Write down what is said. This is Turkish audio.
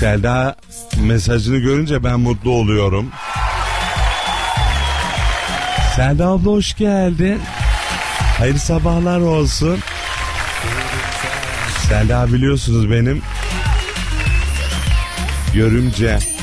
Selda mesajını görünce ben mutlu oluyorum. Selda abla hoş geldin. Hayırlı sabahlar olsun. Selda biliyorsunuz benim görümce.